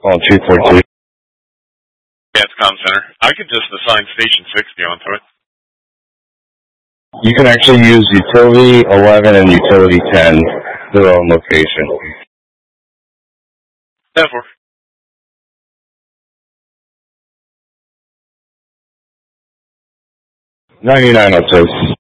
On 242. Yeah, it's comm center. I could just assign station 60 onto it. You can actually use utility 11 and utility 10, their own location. 10-4. 9902.